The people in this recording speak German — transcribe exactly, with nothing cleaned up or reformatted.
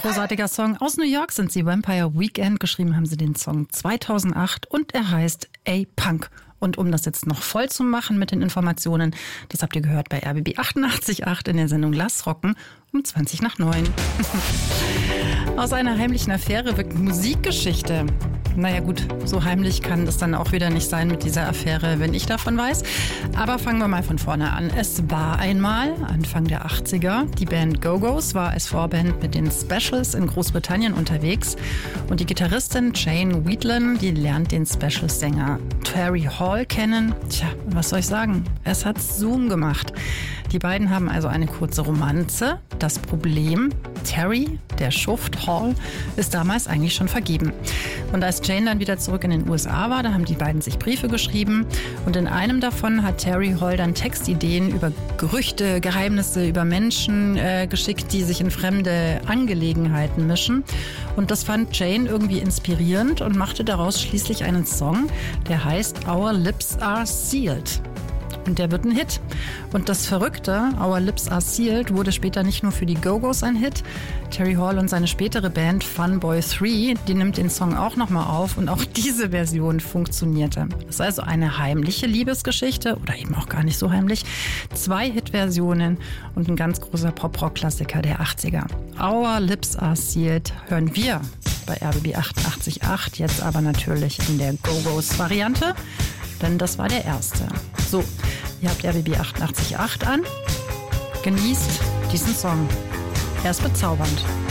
Großartiger Song. Aus New York sind sie, Vampire Weekend. Geschrieben haben sie den Song zweitausendacht und er heißt A-Punk. Und um das jetzt noch voll zu machen mit den Informationen, das habt ihr gehört bei R B B achtundachtzig Komma acht in der Sendung Lass Rocken um zwanzig nach neun. Aus einer heimlichen Affäre wird Musikgeschichte. Naja gut, so heimlich kann das dann auch wieder nicht sein mit dieser Affäre, wenn ich davon weiß. Aber fangen wir mal von vorne an. Es war einmal, Anfang der achtziger, die Band Go-Go's war als Vorband mit den Specials in Großbritannien unterwegs. Und die Gitarristin Jane Wiedlin, die lernt den Specials-Sänger Terry Hall kennen. Tja, was soll ich sagen? Es hat Zoom gemacht. Die beiden haben also eine kurze Romanze. Das Problem, Terry, der Schuft Hall, ist damals eigentlich schon vergeben. Und als Jane dann wieder zurück in den U S A war, da haben die beiden sich Briefe geschrieben. Und in einem davon hat Terry Hall dann Textideen über Gerüchte, Geheimnisse, über Menschen äh, geschickt, die sich in fremde Angelegenheiten mischen. Und das fand Jane irgendwie inspirierend und machte daraus schließlich einen Song, der heißt Our Lips Are Sealed. Und der wird ein Hit. Und das Verrückte, Our Lips Are Sealed, wurde später nicht nur für die Go-Go's ein Hit. Terry Hall und seine spätere Band Funboy drei, die nimmt den Song auch nochmal auf und auch diese Version funktionierte. Das ist also eine heimliche Liebesgeschichte oder eben auch gar nicht so heimlich. Zwei Hitversionen und ein ganz großer Pop-Rock-Klassiker der achtziger. Our Lips Are Sealed hören wir bei R B B achtundachtzig Komma acht, jetzt aber natürlich in der Go-Go's-Variante. Denn das war der erste. So, ihr habt R B B achtundachtzig Komma acht an. Genießt diesen Song. Er ist bezaubernd.